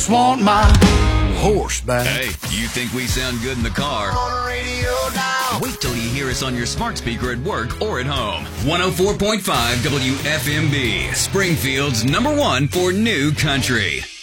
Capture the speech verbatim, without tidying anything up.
just want my horse back. Hey, you think we sound good in the car? On the radio now. Wait till you hear us on your smart speaker at work or at home. one oh four point five W F M B, Springfield's number one for new country.